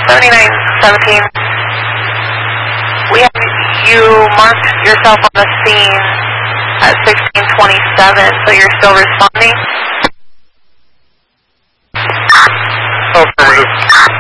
7917. We have you marked yourself on the scene at 1627, so you're still responding?